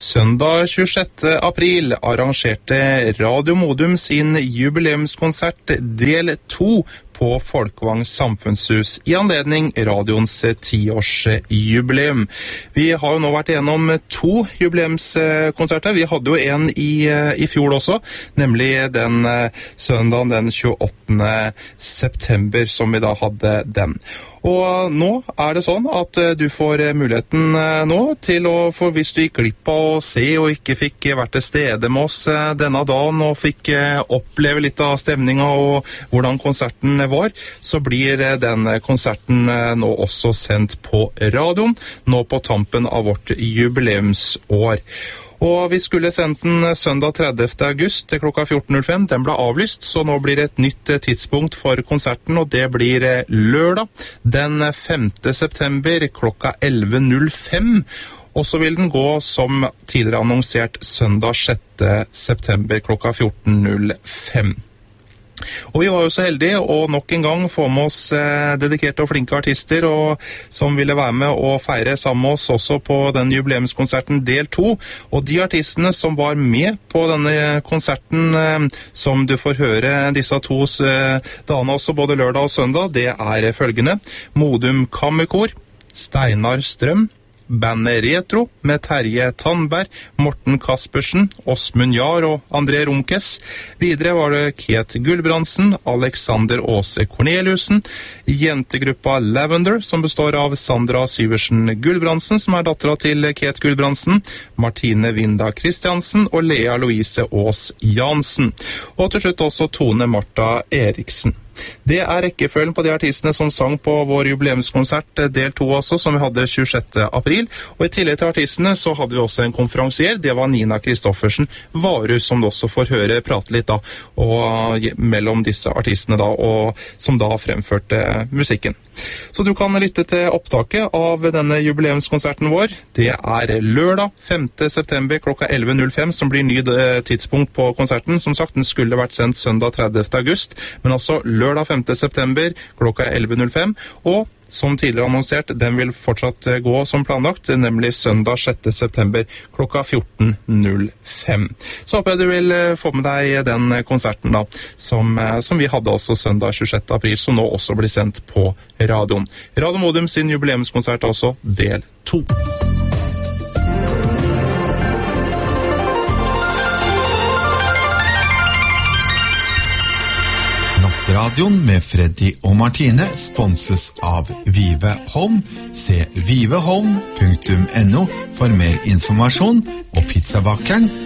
Søndag 26. april arrangerte Radio Modum sin jubileumskonsert del 2 på Folkvang Samfunnshus i anledning radioens 10-årsjubileum. Vi har jo nå vært igjennom 2 jubileumskonserter. Vi hadde jo en i fjor også, nemlig den søndagen den 28. september som vi da hadde den. Og nå er det sånn at du får muligheten nå til å, for hvis du gikk glipp av å se og ikke fikk vært til stede med oss denne dagen og fikk oppleve litt av stemningen og hvordan konserten var, så blir den konserten nå også sendt på radioen, nå på tampen av vårt jubileumsår. Og vi skulle sendt den søndag 30. august til klokka 14.05. Den ble avlyst, så nå blir det et nytt tidspunkt for konserten, og det blir lørdag den 5. september klokka 11.05. Og så vil den gå som tidligere annonsert søndag 6. september klokka 14.05. Og vi var jo så heldige å nok en gang få med oss dedikerte og flinke artister som ville være med og feire sammen med oss også på den jubileumskonserten del 2. Og de artistene som var med på denne konserten, som du får høre disse 2 dagene også, både lørdag og søndag, det er følgende: Modum Kammerkor, Steinar Strøm, bandet Retro med Terje Tandberg, Morten Kaspersen, Åsmund Jahr og André Romkes. Videre var det Ket Gulbrandsen, Alexander Åse Corneliussen, jentegruppa Lavender, som består av Sandra Syversen Gulbrandsen, som er dattera til Ket Gulbrandsen, Martine Vinda Kristiansen og Lea Louise Aas Jansen. Og til slutt også Tone Marta Eriksen. Det er rekkefølgen på de artistene som sang på vår jubileumskonsert del 2 også, som vi hadde 26. april. Og i tillegg til artistene så hadde vi også en konferansier. Det var Nina Kristoffersen Varus, som du også får høre prate litt da, og mellom disse artistene da, og som da fremførte musikken. Så du kan lytte til opptaket av denne jubileumskonserten vår. Det er lørdag 5. september klokka 11.05 som blir ny tidspunkt på konserten. Som sagt, den skulle vært sendt søndag 30. august, men altså lørdag 5. september klokka 11.05, og som tidligere annonsert, den vil fortsatt gå som planlagt, nemlig søndag 6. september klokka 14.05. Så håper jeg du vil få med deg den konserten da, som vi hadde også søndag 26. april, som nå også blir sendt på radioen. Radio Modum sin jubileumskonsert altså, del 2. Radioen med Freddy og Martine sponses av Vive Home. Se vivehome.no for mer informasjon, og Pizzabakeren